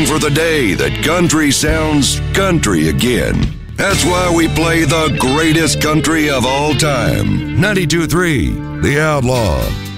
for the day that country sounds country again. That's why we play the greatest country of all time. 92.3 The Outlaw.